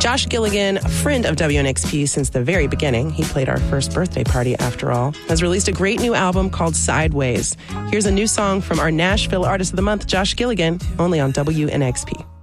Josh Gilligan, a friend of WNXP since the very beginning, he played our first birthday party after all, has released a great new album called Sideways. Here's a new song from our Nashville Artist of the Month, Josh Gilligan, only on WNXP.